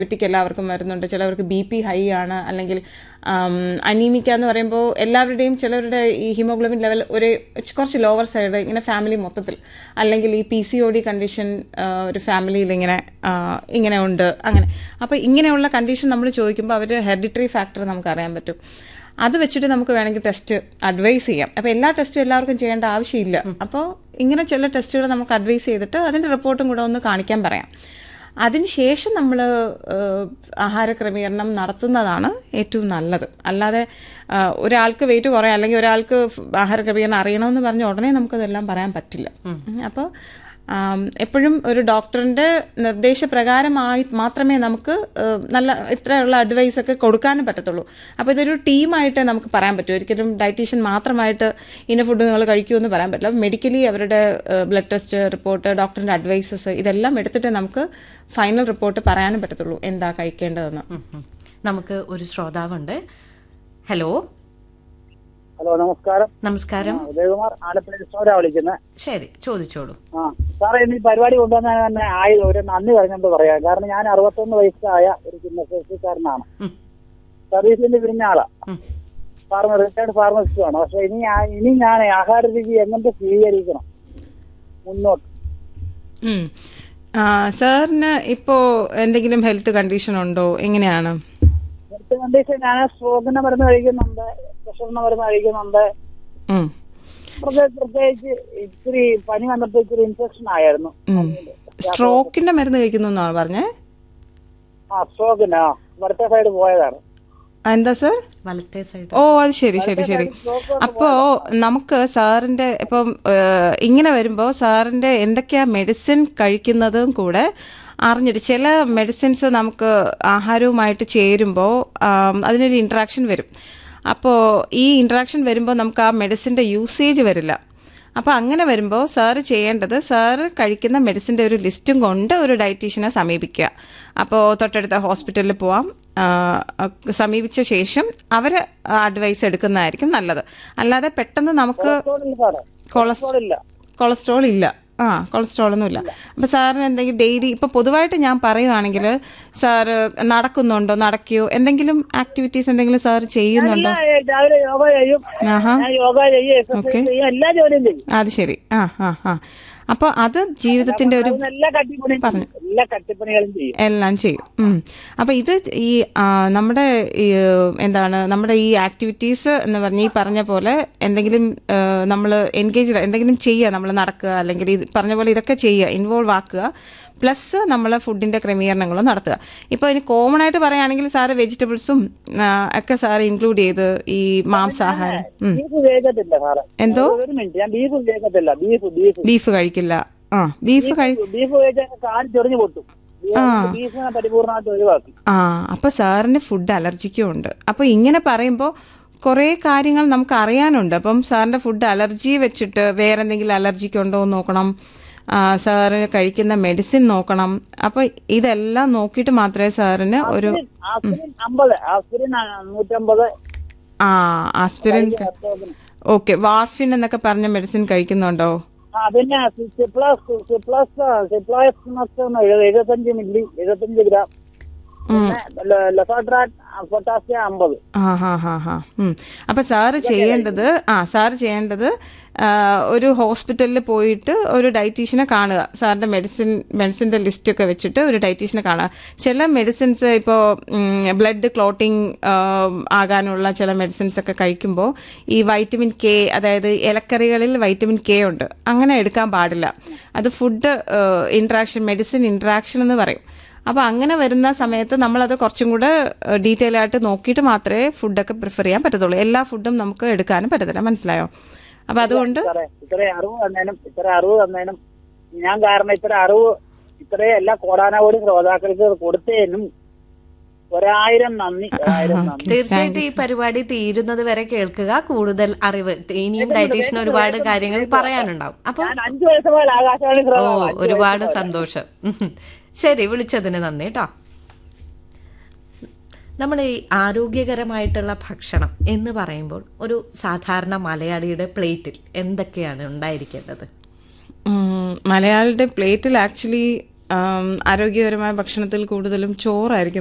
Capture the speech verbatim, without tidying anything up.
Diabetic എല്ലാവർക്കും വരുന്നുണ്ട്, ചിലവർക്ക് ബി പി ഹൈ ആണ്, അല്ലെങ്കിൽ അനീമിക്ക എന്ന് പറയുമ്പോൾ എല്ലാവരുടെയും ചിലവരുടെ ഈ ഹീമോഗ്ലോബിൻ ലെവൽ ഒരു കുറച്ച് ലോവർ സൈഡ് ഇങ്ങനെ ഫാമിലി മൊത്തത്തിൽ, അല്ലെങ്കിൽ ഈ P C O D condition ഒരു ഫാമിലിയിൽ ഇങ്ങനെ ഇങ്ങനെ ഉണ്ട് അങ്ങനെ. അപ്പോൾ ഇങ്ങനെയുള്ള കണ്ടീഷൻ നമ്മൾ ചോദിക്കുമ്പോൾ അവർ ഹെറിഡിറ്ററി ഫാക്ടർ നമുക്ക് അറിയാൻ പറ്റും. അത് വെച്ചിട്ട് നമുക്ക് വേണമെങ്കിൽ ടെസ്റ്റ് അഡ്വൈസ് ചെയ്യാം. അപ്പോൾ എല്ലാ ടെസ്റ്റും എല്ലാവർക്കും ചെയ്യേണ്ട ആവശ്യമില്ല. അപ്പോൾ ഇങ്ങനെ ചില ടെസ്റ്റുകൾ നമുക്ക് അഡ്വൈസ് ചെയ്തിട്ട് അതിൻ്റെ റിപ്പോർട്ടും കൂടെ ഒന്ന് കാണിക്കാൻ പറയാം. അതിനുശേഷം നമ്മൾ ആഹാരക്രമീകരണം നടത്തുന്നതാണ് ഏറ്റവും നല്ലത്. അല്ലാതെ ഒരാൾക്ക് വെയിറ്റ് കുറയാം അല്ലെങ്കിൽ ഒരാൾക്ക് ആഹാരക്രമീകരണം അറിയണമെന്ന് പറഞ്ഞ് ഉടനെ നമുക്കതെല്ലാം പറയാൻ പറ്റില്ല. അപ്പോൾ എപ്പോഴും ഒരു ഡോക്ടറിൻ്റെ നിർദ്ദേശപ്രകാരമായി മാത്രമേ നമുക്ക് നല്ല ഇത്രയുള്ള അഡ്വൈസ് ഒക്കെ കൊടുക്കാനും പറ്റത്തുള്ളൂ. അപ്പോൾ ഇതൊരു ടീമായിട്ട് നമുക്ക് പറയാൻ പറ്റും. ഒരിക്കലും ഡയറ്റീഷ്യൻ മാത്രമായിട്ട് ഇന്ന ഫുഡ് നിങ്ങൾ കഴിക്കുമെന്ന് പറയാൻ പറ്റില്ല. മെഡിക്കലി അവരുടെ ബ്ലഡ് ടെസ്റ്റ് റിപ്പോർട്ട്, ഡോക്ടറിൻ്റെ അഡ്വൈസസ് ഇതെല്ലാം എടുത്തിട്ട് നമുക്ക് ഫൈനൽ റിപ്പോർട്ട് പറയാനും പറ്റത്തുള്ളൂ എന്താ കഴിക്കേണ്ടതെന്ന്. നമുക്ക് ഒരു ശ്രോതാവുണ്ട്. ഹലോ ഹലോ, നമസ്കാരം. നമസ്കാരം. ഉദയകുമാർ, ആലപ്പുഴ വിളിക്കുന്നത്. ശരി, ചോദിച്ചോളൂ. ആ സാറേ, ഇന്ന് ഈ പരിപാടി കൊണ്ടുവന്ന തന്നെ ആയത് ഒരു നന്ദി പറഞ്ഞുകൊണ്ട് പറയാം. കാരണം ഞാൻ അറുപത്തൊന്ന് വയസ്സായ ഒരു ഭിന്നശേഷിക്കാരനാണ്. സർവീസിന്റെ പിരിഞ്ഞ ആളാ, ഫാർമ റിട്ടയർഡ് ഫാർമസിസ്റ്റ് ആണ്. പക്ഷെ ഇനി ഇനി ഞാൻ ആഹാര രീതി എങ്ങനെ സ്വീകരിക്കണം മുന്നോട്ട്? സാറിന് ഇപ്പോ എന്തെങ്കിലും ഹെൽത്ത് കണ്ടീഷൻ ഉണ്ടോ? എങ്ങനെയാണ് ഹെൽത്ത് കണ്ടീഷൻ? ഞാൻ സ്ട്രോക്കിന്റെ മരുന്ന് കഴിക്കുന്നുണ്ട്, പ്രഷറിന്റെ മരുന്ന് കഴിക്കുന്നുണ്ട്. പ്രത്യേകിച്ച് ഇത്തിരി പനി വന്നപ്പോ ഇത്തിരി ഇൻഫെക്ഷൻ ആയിരുന്നു. സ്ട്രോക്കിന്റെ മരുന്ന് കഴിക്കുന്നു എന്നാണ് പറഞ്ഞേ? ആ, സ്ട്രോക്കിന്റെ വലത്തെ സൈഡ് പോയതാണ്. എന്താ സർ? വലത്തെ സൈഡ്. ഓ, അത് ശരി ശരി ശരി. അപ്പോ നമുക്ക് സാറിന്റെ ഇപ്പം ഇങ്ങനെ വരുമ്പോ സാറിന്റെ എന്തൊക്കെയാ മെഡിസിൻ കഴിക്കുന്നതും കൂടെ അറിഞ്ഞിട്ട്, ചില മെഡിസിൻസ് നമുക്ക് ആഹാരവുമായിട്ട് ചേരുമ്പോൾ അതിനൊരു ഇൻട്രാക്ഷൻ വരും. അപ്പോൾ ഈ ഇൻട്രാക്ഷൻ വരുമ്പോൾ നമുക്ക് ആ മെഡിസിൻ്റെ യൂസേജ് വരില്ല. അപ്പോൾ അങ്ങനെ വരുമ്പോൾ സാറ് ചെയ്യേണ്ടത്, സാറ് കഴിക്കുന്ന മെഡിസിൻ്റെ ഒരു ലിസ്റ്റും കൊണ്ട് ഒരു ഡയറ്റീഷ്യനെ സമീപിക്കുക. അപ്പോൾ തൊട്ടടുത്ത ഹോസ്പിറ്റലിൽ പോവാം, സമീപിച്ച ശേഷം അവർ അഡ്വൈസ് എടുക്കുന്നതായിരിക്കും നല്ലത്. അല്ലാതെ പെട്ടെന്ന് നമുക്ക് കൊളസ്ട്രോൾ ഇല്ല, ആ കൊളസ്ട്രോൾ ഒന്നും ഇല്ല. അപ്പോൾ സാറിന് എന്തെങ്കിലും ഡെയിലി ഇപ്പോൾ പൊതുവായിട്ട് ഞാൻ പറയുവാണെങ്കിൽ, സാറ് നടക്കുന്നുണ്ടോ, നടക്കുകയോ എന്തെങ്കിലും ആക്ടിവിറ്റീസ് എന്തെങ്കിലും സാർ ചെയ്യുന്നുണ്ടോ? ഓക്കെ, അത് ശരി. ആ ആ ആ അപ്പോൾ അത് ജീവിതത്തിന്റെ ഒരു പറഞ്ഞു എല്ലാം ചെയ്യും. അപ്പോൾ ഇത് ഈ നമ്മുടെ എന്താണ് നമ്മുടെ ഈ ആക്ടിവിറ്റീസ് എന്ന് പറഞ്ഞ ഈ പറഞ്ഞ പോലെ എന്തെങ്കിലും നമ്മൾ എൻഗേജ് എന്തെങ്കിലും ചെയ്യുക, നമ്മൾ നടക്കുക അല്ലെങ്കിൽ ഇത് പറഞ്ഞ പോലെ ഇതൊക്കെ ചെയ്യുക, ഇൻവോൾവ് ആക്കുക. പ്ലസ് നമ്മൾ ഫുഡിന്റെ ക്രമീകരണങ്ങളും നടത്തുക. ഇപ്പോൾ ഇതിന് കോമൺ ആയിട്ട് പറയുകയാണെങ്കിൽ സാറ് വെജിറ്റബിൾസും ഒക്കെ സാറ് ഇൻക്ലൂഡ് ചെയ്ത് ഈ മാംസാഹാരം. എന്തോ ബീഫ് കഴിക്കില്ല? ആ, ബീഫ് ആ അപ്പൊ സാറിന് ഫുഡ് അലർജിക്കും ഉണ്ട്. അപ്പൊ ഇങ്ങനെ പറയുമ്പോൾ കുറേ കാര്യങ്ങൾ നമുക്ക് അറിയാനുണ്ട്. അപ്പം സാറിന്റെ ഫുഡ് അലർജി വെച്ചിട്ട് വേറെ എന്തെങ്കിലും അലർജിക്ക് ഉണ്ടോ എന്ന് നോക്കണം, സാറിന് കഴിക്കുന്ന മെഡിസിൻ നോക്കണം. അപ്പൊ ഇതെല്ലാം നോക്കിയിട്ട് മാത്രമേ സാറിന് ഒരു ആ ആസ്പിരിൻ, ഓക്കെ, വാർഫിൻ എന്നൊക്കെ പറഞ്ഞ മെഡിസിൻ കഴിക്കുന്നുണ്ടോ? പിന്നെ എഴുപത്തഞ്ച് മില്ലി എഴുപത്തഞ്ച് ഗ്രാം, പൊട്ടാസ്യം അമ്പത്. അപ്പൊ സാറ് ചെയ്യേണ്ടത് ആ സാറ് ചെയ്യേണ്ടത് ഒരു ഹോസ്പിറ്റലിൽ പോയിട്ട് ഒരു ഡയറ്റീഷ്യനെ കാണുക. സാറിന്റെ മെഡിസിൻ മെഡിസിന്റെ ലിസ്റ്റ് ഒക്കെ വെച്ചിട്ട് ഒരു ഡയറ്റീഷ്യനെ കാണുക. ചില മെഡിസിൻസ് ഇപ്പോൾ ബ്ലഡ് ക്ലോട്ടിങ് ആകാനുള്ള ചില മെഡിസിൻസ് ഒക്കെ കഴിക്കുമ്പോൾ ഈ വൈറ്റമിൻ കെ, അതായത് ഇലക്കറികളിൽ വൈറ്റമിൻ കെ ഉണ്ട്, അങ്ങനെ എടുക്കാൻ പാടില്ല. അത് ഫുഡ് ഇൻട്രാക്ഷൻ, മെഡിസിൻ ഇൻട്രാക്ഷൻ എന്ന് പറയും. അപ്പോൾ അങ്ങനെ വരുന്ന സമയത്ത് നമ്മളത് കുറച്ചും കൂടെ ഡീറ്റെയിൽ ആയിട്ട് നോക്കിയിട്ട് മാത്രമേ ഫുഡൊക്കെ പ്രിഫർ ചെയ്യാൻ പറ്റത്തുള്ളൂ. എല്ലാ ഫുഡും നമുക്ക് എടുക്കാനും പറ്റത്തില്ല, മനസ്സിലായോ? അപ്പൊ അതുകൊണ്ട് ഇത്ര അറിവ് തന്നേനും ഇത്ര അറിവ് തന്നേനും ഞാൻ കാരണം ഇത്ര അറിവ് ഇത്രയും എല്ലാ കോടാനാകോടി ശ്രോതാക്കൾക്ക് കൊടുത്തേനും ഒരായിരം നന്ദി. തീർച്ചയായിട്ടും ഈ പരിപാടി തീരുന്നത് വരെ കേൾക്കുക, കൂടുതൽ അറിവ്. ഇനിയും ഡയറ്റീഷ്യന് ഒരുപാട് കാര്യങ്ങൾ പറയാനുണ്ടാവും. അപ്പൊ അഞ്ചു വയസ്സ് പോലെ ആകാശവാണി ഓ ഒരുപാട് സന്തോഷം. ശരി, വിളിച്ചതിന് നന്ദി കേട്ടോ. നമ്മൾ ഈ ആരോഗ്യകരമായിട്ടുള്ള ഭക്ഷണം എന്ന് പറയുമ്പോൾ ഒരു സാധാരണ മലയാളിയുടെ പ്ലേറ്റിൽ എന്തൊക്കെയാണ് ഉണ്ടായിരിക്കേണ്ടത്? മലയാളിയുടെ പ്ലേറ്റിൽ ആക്ച്വലി ആരോഗ്യകരമായ ഭക്ഷണത്തിൽ കൂടുതലും ചോറായിരിക്കും